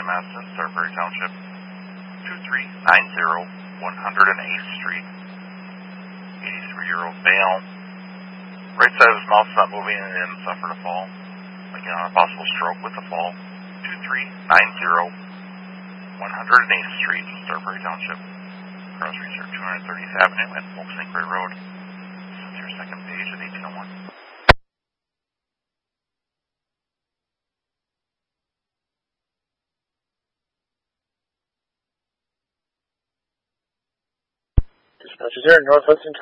Madison, Starbury Township, 2390 108th Street. 83-year-old male. Right side of his mouth is not moving and suffered a fall. Again, on a possible stroke with a fall. 2390 108th Street, Starbury Township. Cross Research 230th Avenue and Oak St. Croix Road. This is your second page at 1801. Dispatches here in North Hudson.